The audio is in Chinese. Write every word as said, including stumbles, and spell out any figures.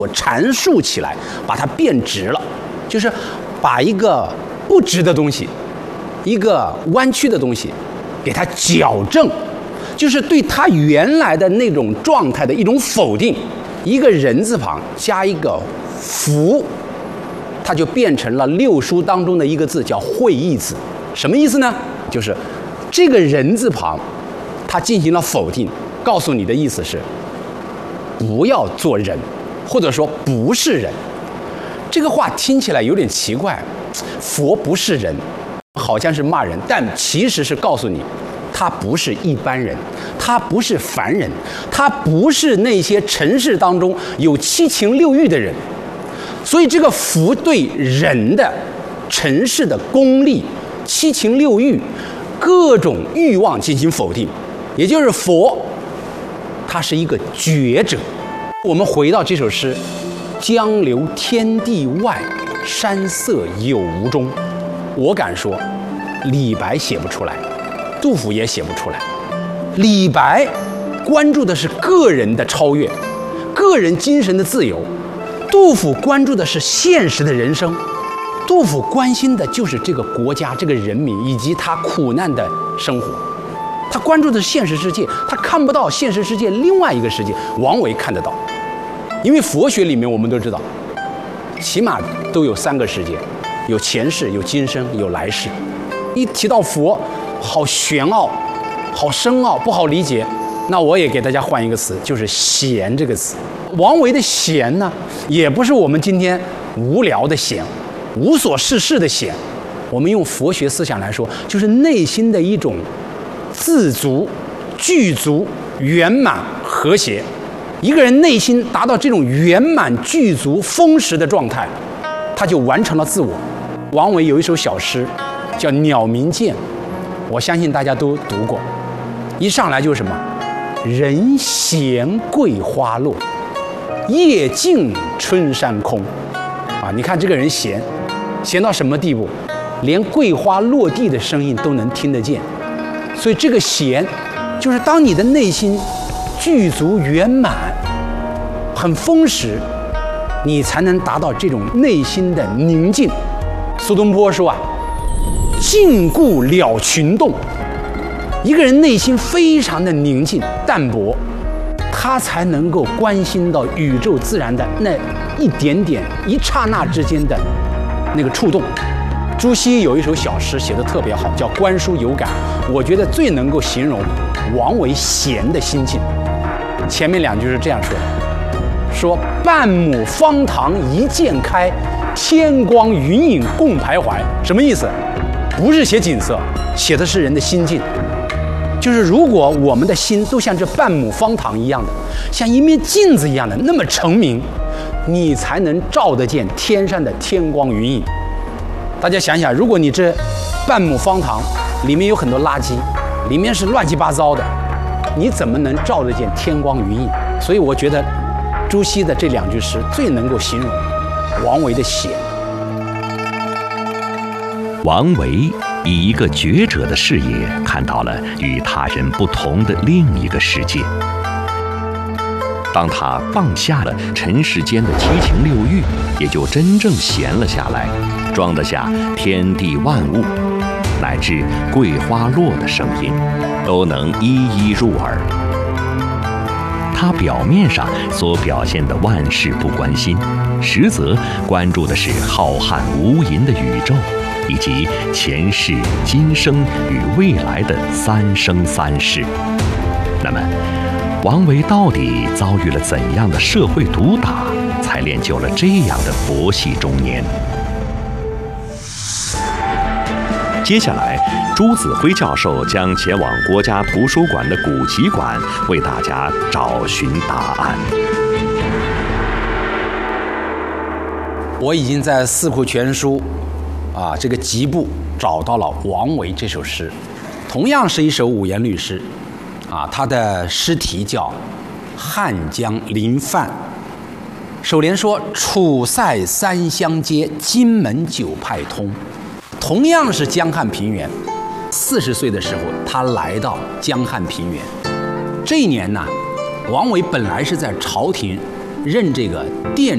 我阐述起来，把它变直了，就是把一个不直的东西，一个弯曲的东西，给它矫正，就是对它原来的那种状态的一种否定。一个人字旁加一个福，它就变成了六书当中的一个字，叫会意字。什么意思呢？就是这个人字旁，它进行了否定，告诉你的意思是不要做人，或者说不是人。这个话听起来有点奇怪，佛不是人，好像是骂人，但其实是告诉你，他不是一般人，他不是凡人，他不是那些尘世当中有七情六欲的人。所以这个佛对人的尘世的功利、七情六欲、各种欲望进行否定，也就是佛，他是一个觉者。我们回到这首诗，江流天地外，山色有无中。我敢说，李白写不出来，杜甫也写不出来。李白关注的是个人的超越，个人精神的自由；杜甫关注的是现实的人生。杜甫关心的就是这个国家、这个人民以及他苦难的生活。他关注的是现实世界，他看不到现实世界另外一个世界。王维看得到，因为佛学里面我们都知道，起码都有三个世界，有前世、有今生、有来世。一提到佛，好玄奥，好深奥，不好理解。那我也给大家换一个词，就是闲这个词。王维的闲呢，也不是我们今天无聊的闲，无所事事的闲。我们用佛学思想来说，就是内心的一种自足、具足、圆满、和谐。一个人内心达到这种圆满、具足、丰实的状态，他就完成了自我。王维有一首小诗叫《鸟鸣涧》，我相信大家都读过。一上来就是什么？人闲桂花落，夜静春山空。啊，你看这个人闲，闲到什么地步？连桂花落地的声音都能听得见。所以这个闲，就是当你的内心具足圆满、很丰实，你才能达到这种内心的宁静。苏东坡说啊，静固了群动。一个人内心非常的宁静淡泊，他才能够关心到宇宙自然的那一点点、一刹那之间的那个触动。朱熹有一首小诗写得特别好，叫《观书有感》，我觉得最能够形容王维闲的心境。前面两句是这样说的：说半亩方塘一鉴开，天光云影共徘徊。什么意思？不是写景色，写的是人的心境。就是如果我们的心都像这半亩方塘一样的，像一面镜子一样的那么澄明，你才能照得见天上的天光云影。大家想想，如果你这半亩方塘里面有很多垃圾，里面是乱七八糟的，你怎么能照得见天光云影？所以我觉得朱熹的这两句诗最能够形容王维的闲。 王维以一个觉者的视野看到了与他人不同的另一个世界。当他放下了尘世间的七情六欲，也就真正闲了下来，装得下天地万物，乃至桂花落的声音，都能一一入耳。他表面上所表现的万事不关心，实则关注的是浩瀚无垠的宇宙，以及前世、今生与未来的三生三世。那么王维到底遭遇了怎样的社会毒打，才练就了这样的佛系中年？接下来，朱子辉教授将前往国家图书馆的古籍馆，为大家找寻答案。 我已经在《四库全书》啊这个集部找到了王维这首诗，同样是一首五言律诗。啊，他的诗题叫《汉江临泛》。首联说：“楚塞三湘接，荆门九派通。”同样是江汉平原，四十岁的时候，他来到江汉平原。这一年呢，王维本来是在朝廷任这个殿